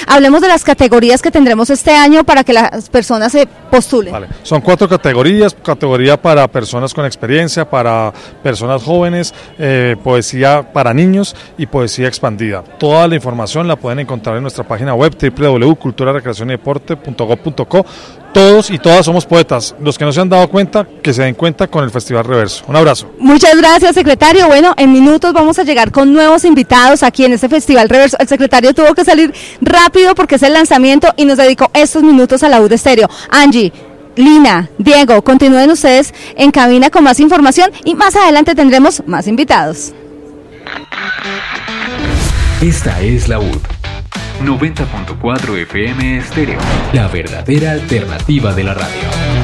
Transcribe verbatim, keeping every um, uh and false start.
Hablemos de las categorías que tendremos este año para que las personas se postulen. Vale. Son cuatro categorías, categoría para personas con experiencia, para personas jóvenes, eh, poesía para niños y poesía expandida. Toda la información la pueden encontrar en nuestra página web doble u doble u doble u punto cultura recreación y deporte punto gob punto co. Todos y todas somos poetas. Los que no se han dado cuenta, que se den cuenta con el Festival Reverso. Un abrazo. Muchas gracias, secretario. Bueno, en minutos vamos a llegar con nuevos invitados aquí en este Festival Reverso. El secretario tuvo que salir rápido porque es el lanzamiento y nos dedicó estos minutos a la U de Estéreo. Angie, Lina, Diego, continúen ustedes en cabina con más información y más adelante tendremos más invitados. Esta es la U D noventa punto cuatro F M Estéreo, la verdadera alternativa de la radio.